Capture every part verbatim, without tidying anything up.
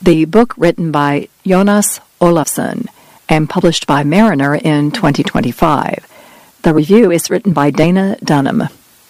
the book written by Jonas Olafsson and published by Mariner in twenty twenty-five. The review is written by Dana Dunham.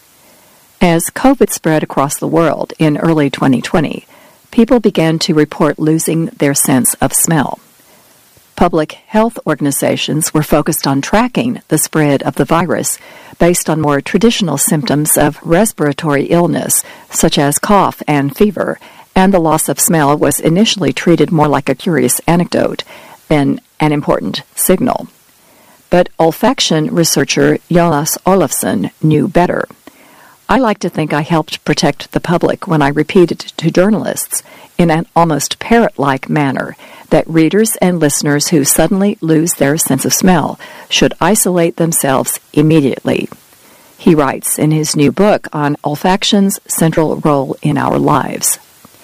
As COVID spread across the world in early twenty twenty, people began to report losing their sense of smell. Public health organizations were focused on tracking the spread of the virus based on more traditional symptoms of respiratory illness, such as cough and fever, and the loss of smell was initially treated more like a curious anecdote than an important signal. But olfaction researcher Jonas Olafsson knew better. I like to think I helped protect the public when I repeated to journalists in an almost parrot-like manner that readers and listeners who suddenly lose their sense of smell should isolate themselves immediately. He writes in his new book on olfaction's central role in our lives.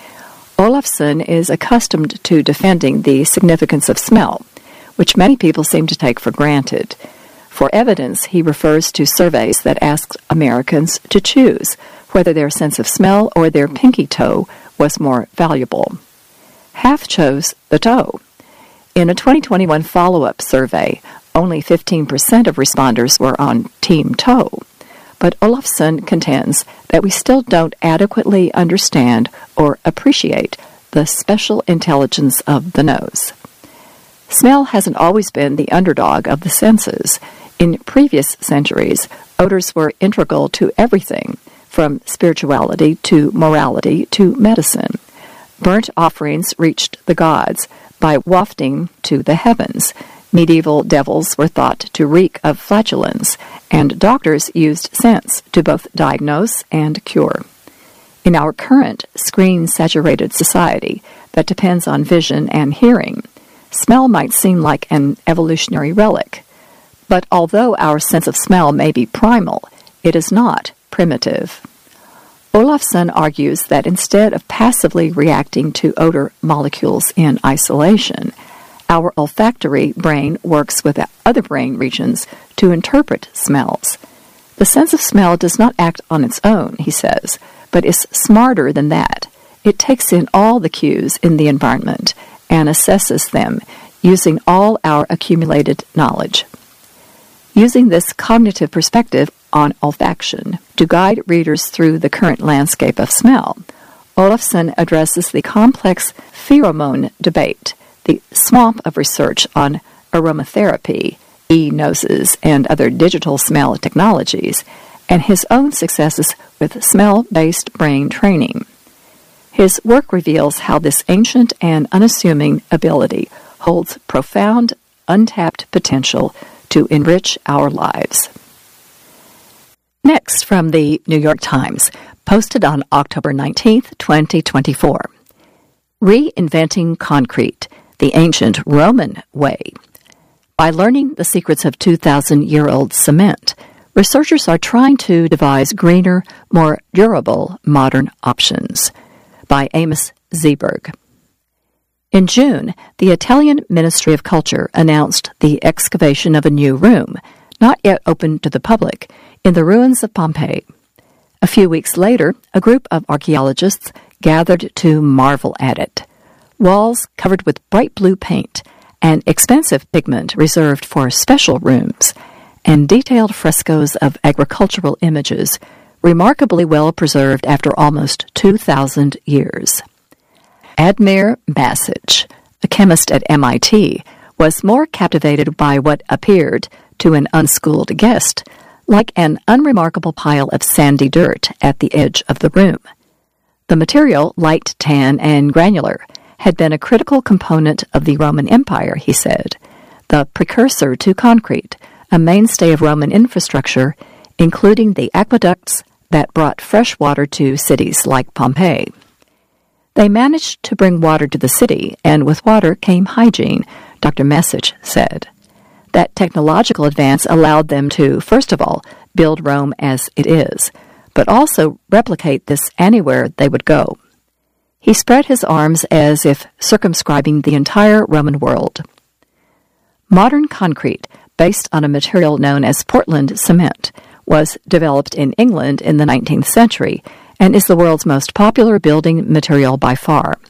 Olafsson is accustomed to defending the significance of smell, which many people seem to take for granted. For evidence, he refers to surveys that asked Americans to choose whether their sense of smell or their pinky toe was more valuable. Half chose the toe. In a twenty twenty-one follow-up survey, only fifteen percent of responders were on Team Toe. But Olafsson contends that we still don't adequately understand or appreciate the special intelligence of the nose. Smell hasn't always been the underdog of the senses. In previous centuries, odors were integral to everything, from spirituality to morality to medicine. Burnt offerings reached the gods by wafting to the heavens. Medieval devils were thought to reek of flatulence, and doctors used scents to both diagnose and cure. In our current screen-saturated society that depends on vision and hearing, smell might seem like an evolutionary relic. But although our sense of smell may be primal, it is not primitive. Olafsson argues that instead of passively reacting to odor molecules in isolation, our olfactory brain works with other brain regions to interpret smells. The sense of smell does not act on its own, he says, but is smarter than that. It takes in all the cues in the environment and assesses them using all our accumulated knowledge. Using this cognitive perspective on olfaction to guide readers through the current landscape of smell, Olafsson addresses the complex pheromone debate, the swamp of research on aromatherapy, e-noses, and other digital smell technologies, and his own successes with smell-based brain training. His work reveals how this ancient and unassuming ability holds profound, untapped potential to enrich our lives. Next, from the New York Times, posted on October nineteenth, twenty twenty-four. Reinventing Concrete, the Ancient Roman Way. By learning the secrets of two thousand year old cement, researchers are trying to devise greener, more durable modern options. By Amos Zeberg. In June, the Italian Ministry of Culture announced the excavation of a new room, not yet open to the public, in the ruins of Pompeii. A few weeks later, a group of archaeologists gathered to marvel at it. Walls covered with bright blue paint, and expensive pigment reserved for special rooms, and detailed frescoes of agricultural images, remarkably well preserved after almost two thousand years. Admir Basic, a chemist at M I T, was more captivated by what appeared, to an unschooled guest, like an unremarkable pile of sandy dirt at the edge of the room. The material, light tan and granular, had been a critical component of the Roman Empire, he said, the precursor to concrete, a mainstay of Roman infrastructure, including the aqueducts that brought fresh water to cities like Pompeii. They managed to bring water to the city, and with water came hygiene, Doctor Message said. That technological advance allowed them to, first of all, build Rome as it is, but also replicate this anywhere they would go. He spread his arms as if circumscribing the entire Roman world. Modern concrete, based on a material known as Portland cement, was developed in England in the nineteenth century and is the world's most popular building material by far.